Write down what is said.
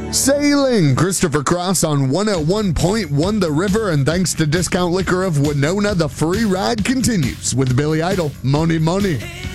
Sailing! Christopher Cross on 101.1 The River, and thanks to Discount Liquor of Winona, the free ride continues with Billy Idol, Money Money.